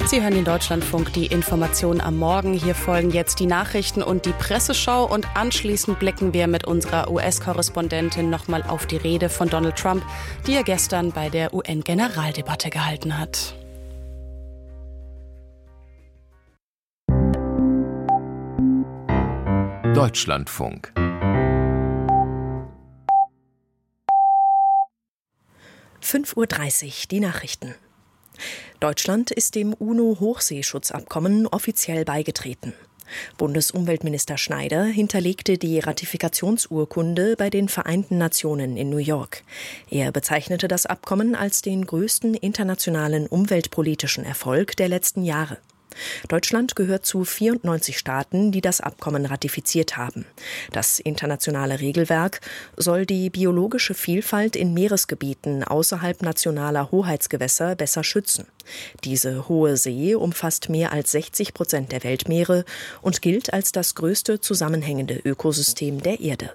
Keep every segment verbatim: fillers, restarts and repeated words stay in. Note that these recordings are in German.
Sie hören den Deutschlandfunk, die Information am Morgen. Hier folgen jetzt die Nachrichten und die Presseschau und anschließend blicken wir mit unserer U S-Korrespondentin nochmal auf die Rede von Donald Trump, die er gestern bei der U N-Generaldebatte gehalten hat. Deutschlandfunk. fünf Uhr dreißig, die Nachrichten. Deutschland ist dem UNO-Hochseeschutzabkommen offiziell beigetreten. Bundesumweltminister Schneider hinterlegte die Ratifikationsurkunde bei den Vereinten Nationen in New York. Er bezeichnete das Abkommen als den größten internationalen umweltpolitischen Erfolg der letzten Jahre. Deutschland gehört zu vierundneunzig Staaten, die das Abkommen ratifiziert haben. Das internationale Regelwerk soll die biologische Vielfalt in Meeresgebieten außerhalb nationaler Hoheitsgewässer besser schützen. Diese hohe See umfasst mehr als sechzig Prozent der Weltmeere und gilt als das größte zusammenhängende Ökosystem der Erde.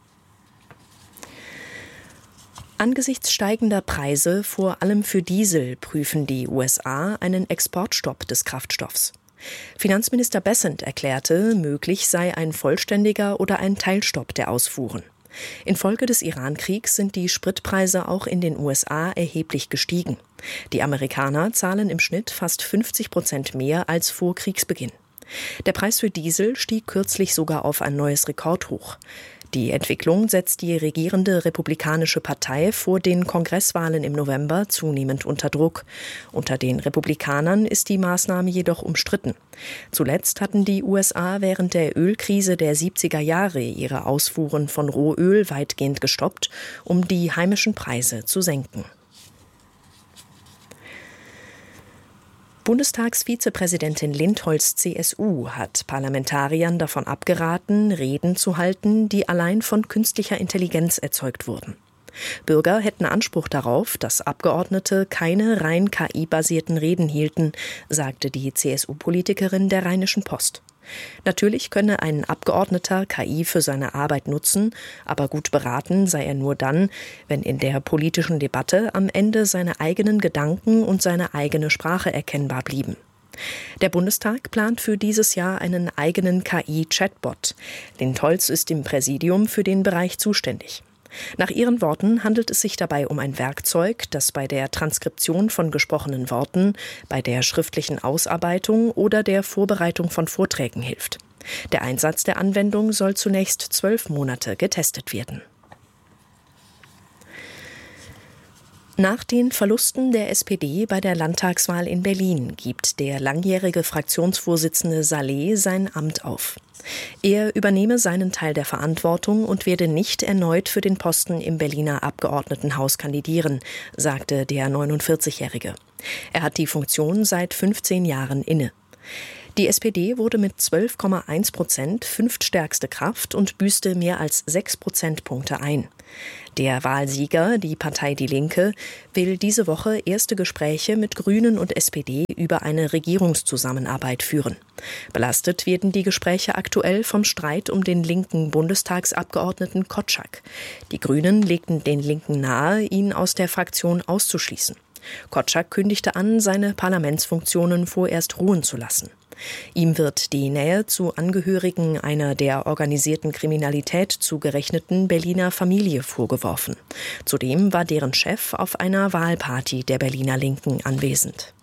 Angesichts steigender Preise, vor allem für Diesel, prüfen die U S A einen Exportstopp des Kraftstoffs. Finanzminister Bessent erklärte, möglich sei ein vollständiger oder ein Teilstopp der Ausfuhren. Infolge des Iran-Kriegs sind die Spritpreise auch in den U S A erheblich gestiegen. Die Amerikaner zahlen im Schnitt fast fünfzig Prozent mehr als vor Kriegsbeginn. Der Preis für Diesel stieg kürzlich sogar auf ein neues Rekordhoch. Die Entwicklung setzt die regierende Republikanische Partei vor den Kongresswahlen im November zunehmend unter Druck. Unter den Republikanern ist die Maßnahme jedoch umstritten. Zuletzt hatten die U S A während der Ölkrise der siebziger Jahre ihre Ausfuhren von Rohöl weitgehend gestoppt, um die heimischen Preise zu senken. Bundestagsvizepräsidentin Lindholz C S U hat Parlamentariern davon abgeraten, Reden zu halten, die allein von künstlicher Intelligenz erzeugt wurden. Bürger hätten Anspruch darauf, dass Abgeordnete keine rein K I-basierten Reden hielten, sagte die C S U-Politikerin der Rheinischen Post. Natürlich könne ein Abgeordneter K I für seine Arbeit nutzen, aber gut beraten sei er nur dann, wenn in der politischen Debatte am Ende seine eigenen Gedanken und seine eigene Sprache erkennbar blieben. Der Bundestag plant für dieses Jahr einen eigenen K I-Chatbot. Lindholz ist im Präsidium für den Bereich zuständig. Nach ihren Worten handelt es sich dabei um ein Werkzeug, das bei der Transkription von gesprochenen Worten, bei der schriftlichen Ausarbeitung oder der Vorbereitung von Vorträgen hilft. Der Einsatz der Anwendung soll zunächst zwölf Monate getestet werden. Nach den Verlusten der S P D bei der Landtagswahl in Berlin gibt der langjährige Fraktionsvorsitzende Saleh sein Amt auf. Er übernehme seinen Teil der Verantwortung und werde nicht erneut für den Posten im Berliner Abgeordnetenhaus kandidieren, sagte der neunundvierzigjährige. Er hat die Funktion seit fünfzehn Jahren inne. Die S P D wurde mit zwölf Komma eins Prozent fünftstärkste Kraft und büßte mehr als sechs Prozentpunkte ein. Der Wahlsieger, die Partei Die Linke, will diese Woche erste Gespräche mit Grünen und S P D über eine Regierungszusammenarbeit führen. Belastet werden die Gespräche aktuell vom Streit um den linken Bundestagsabgeordneten Kotschak. Die Grünen legten den Linken nahe, ihn aus der Fraktion auszuschließen. Kotschak kündigte an, seine Parlamentsfunktionen vorerst ruhen zu lassen. Ihm wird die Nähe zu Angehörigen einer der organisierten Kriminalität zugerechneten Berliner Familie vorgeworfen. Zudem war deren Chef auf einer Wahlparty der Berliner Linken anwesend.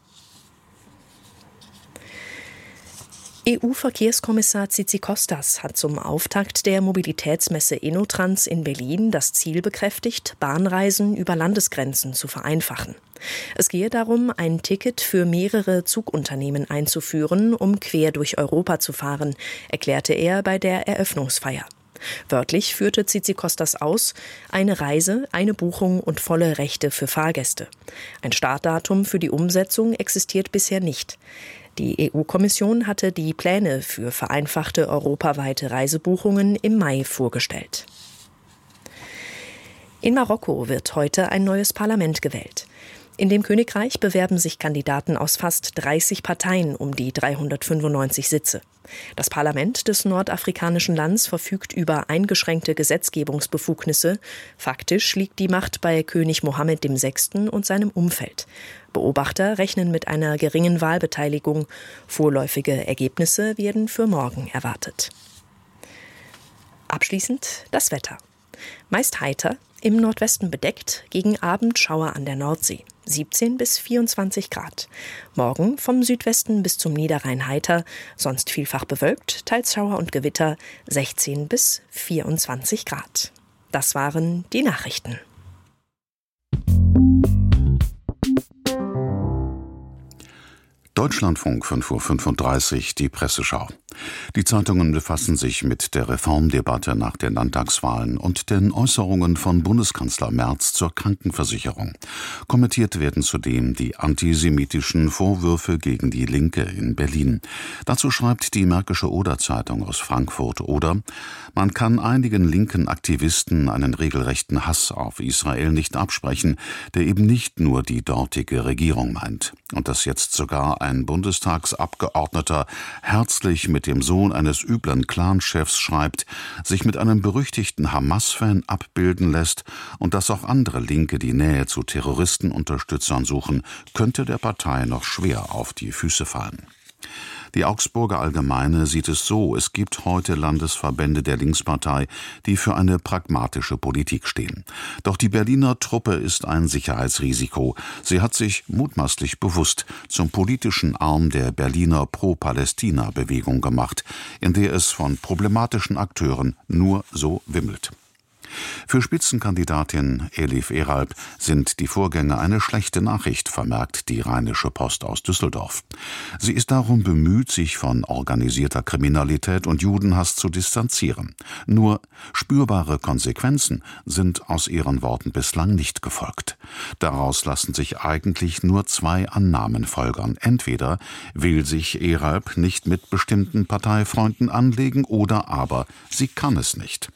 E U-Verkehrskommissar Tzitzikostas hat zum Auftakt der Mobilitätsmesse InnoTrans in Berlin das Ziel bekräftigt, Bahnreisen über Landesgrenzen zu vereinfachen. Es gehe darum, ein Ticket für mehrere Zugunternehmen einzuführen, um quer durch Europa zu fahren, erklärte er bei der Eröffnungsfeier. Wörtlich führte Tzitzikostas aus, eine Reise, eine Buchung und volle Rechte für Fahrgäste. Ein Startdatum für die Umsetzung existiert bisher nicht. Die E U-Kommission hatte die Pläne für vereinfachte europaweite Reisebuchungen im Mai vorgestellt. In Marokko wird heute ein neues Parlament gewählt. In dem Königreich bewerben sich Kandidaten aus fast dreißig Parteien um die dreihundertfünfundneunzig Sitze. Das Parlament des nordafrikanischen Landes verfügt über eingeschränkte Gesetzgebungsbefugnisse. Faktisch liegt die Macht bei König Mohammed der Sechste und seinem Umfeld. Beobachter rechnen mit einer geringen Wahlbeteiligung. Vorläufige Ergebnisse werden für morgen erwartet. Abschließend das Wetter. Meist heiter, im Nordwesten bedeckt, gegen Abend Schauer an der Nordsee, siebzehn bis vierundzwanzig Grad. Morgen vom Südwesten bis zum Niederrhein heiter, sonst vielfach bewölkt, teils Schauer und Gewitter, sechzehn bis vierundzwanzig Grad. Das waren die Nachrichten. Deutschlandfunk fünf Uhr fünfunddreißig, die Presseschau. Die Zeitungen befassen sich mit der Reformdebatte nach den Landtagswahlen und den Äußerungen von Bundeskanzler Merz zur Krankenversicherung. Kommentiert werden zudem die antisemitischen Vorwürfe gegen die Linke in Berlin. Dazu schreibt die Märkische Oder-Zeitung aus Frankfurt: Oder: Man kann einigen linken Aktivisten einen regelrechten Hass auf Israel nicht absprechen, der eben nicht nur die dortige Regierung meint. Und dass jetzt sogar ein Bundestagsabgeordneter herzlich mit dem Sohn eines üblen Clanchefs schreibt, sich mit einem berüchtigten Hamas-Fan abbilden lässt und dass auch andere Linke die Nähe zu Terroristenunterstützern suchen, könnte der Partei noch schwer auf die Füße fallen. Die Augsburger Allgemeine sieht es so: Es gibt heute Landesverbände der Linkspartei, die für eine pragmatische Politik stehen. Doch die Berliner Truppe ist ein Sicherheitsrisiko. Sie hat sich mutmaßlich bewusst zum politischen Arm der Berliner Pro-Palästina-Bewegung gemacht, in der es von problematischen Akteuren nur so wimmelt. Für Spitzenkandidatin Elif Eralp sind die Vorgänge eine schlechte Nachricht, vermerkt die Rheinische Post aus Düsseldorf. Sie ist darum bemüht, sich von organisierter Kriminalität und Judenhass zu distanzieren. Nur spürbare Konsequenzen sind aus ihren Worten bislang nicht gefolgt. Daraus lassen sich eigentlich nur zwei Annahmen folgern. Entweder will sich Eralp nicht mit bestimmten Parteifreunden anlegen, oder aber sie kann es nicht.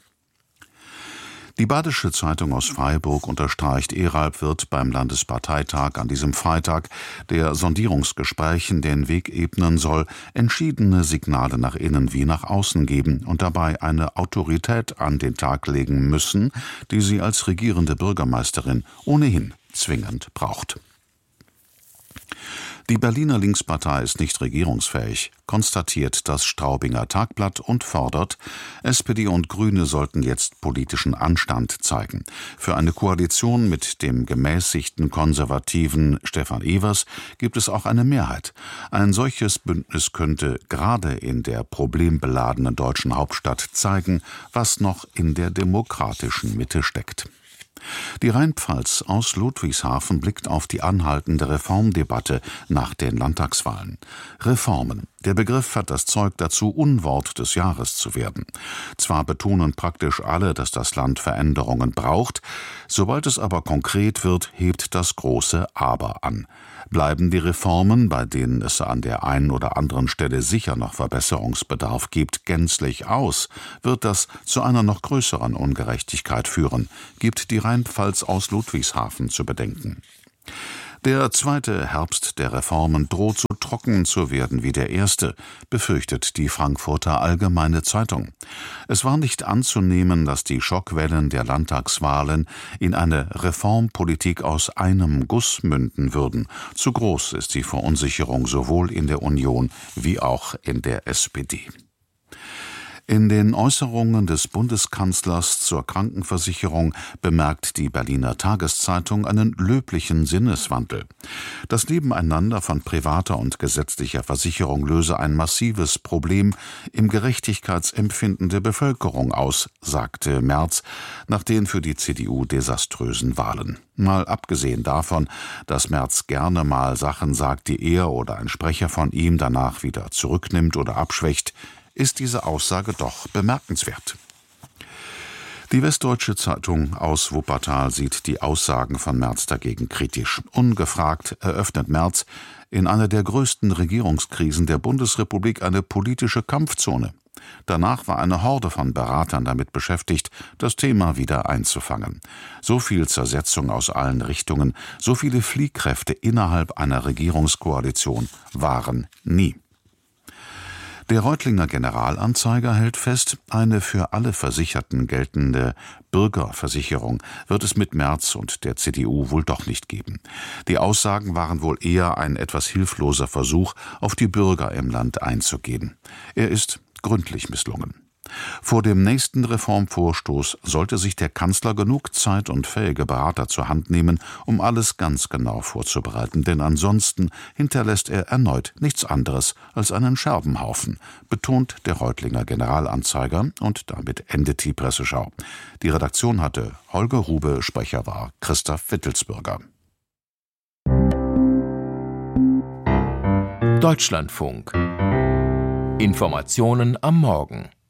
Die Badische Zeitung aus Freiburg unterstreicht, Eralp wird beim Landesparteitag an diesem Freitag, der Sondierungsgesprächen den Weg ebnen soll, entschiedene Signale nach innen wie nach außen geben und dabei eine Autorität an den Tag legen müssen, die sie als regierende Bürgermeisterin ohnehin zwingend braucht. Die Berliner Linkspartei ist nicht regierungsfähig, konstatiert das Straubinger Tagblatt und fordert, S P D und Grüne sollten jetzt politischen Anstand zeigen. Für eine Koalition mit dem gemäßigten konservativen Stefan Evers gibt es auch eine Mehrheit. Ein solches Bündnis könnte gerade in der problembeladenen deutschen Hauptstadt zeigen, was noch in der demokratischen Mitte steckt. Die Rheinpfalz aus Ludwigshafen blickt auf die anhaltende Reformdebatte nach den Landtagswahlen. Reformen. Der Begriff hat das Zeug dazu, Unwort des Jahres zu werden. Zwar betonen praktisch alle, dass das Land Veränderungen braucht, sobald es aber konkret wird, hebt das große Aber an. Bleiben die Reformen, bei denen es an der einen oder anderen Stelle sicher noch Verbesserungsbedarf gibt, gänzlich aus, wird das zu einer noch größeren Ungerechtigkeit führen, gibt die Rheinpfalz aus Ludwigshafen zu bedenken. Der zweite Herbst der Reformen droht so trocken zu werden wie der erste, befürchtet die Frankfurter Allgemeine Zeitung. Es war nicht anzunehmen, dass die Schockwellen der Landtagswahlen in eine Reformpolitik aus einem Guss münden würden. Zu groß ist die Verunsicherung sowohl in der Union wie auch in der S P D. In den Äußerungen des Bundeskanzlers zur Krankenversicherung bemerkt die Berliner Tageszeitung einen löblichen Sinneswandel. Das Nebeneinander von privater und gesetzlicher Versicherung löse ein massives Problem im Gerechtigkeitsempfinden der Bevölkerung aus, sagte Merz nach den für die C D U desaströsen Wahlen. Mal abgesehen davon, dass Merz gerne mal Sachen sagt, die er oder ein Sprecher von ihm danach wieder zurücknimmt oder abschwächt, ist diese Aussage doch bemerkenswert. Die Westdeutsche Zeitung aus Wuppertal sieht die Aussagen von Merz dagegen kritisch. Ungefragt eröffnet Merz in einer der größten Regierungskrisen der Bundesrepublik eine politische Kampfzone. Danach war eine Horde von Beratern damit beschäftigt, das Thema wieder einzufangen. So viel Zersetzung aus allen Richtungen, so viele Fliehkräfte innerhalb einer Regierungskoalition waren nie. Der Reutlinger Generalanzeiger hält fest, eine für alle Versicherten geltende Bürgerversicherung wird es mit Merz und der C D U wohl doch nicht geben. Die Aussagen waren wohl eher ein etwas hilfloser Versuch, auf die Bürger im Land einzugehen. Er ist gründlich misslungen. Vor dem nächsten Reformvorstoß sollte sich der Kanzler genug Zeit und fähige Berater zur Hand nehmen, um alles ganz genau vorzubereiten, denn ansonsten hinterlässt er erneut nichts anderes als einen Scherbenhaufen, betont der Reutlinger Generalanzeiger, und damit endet die Presseschau. Die Redaktion hatte Holger Rube, Sprecher war Christoph Wittelsbürger. Deutschlandfunk. Informationen am Morgen.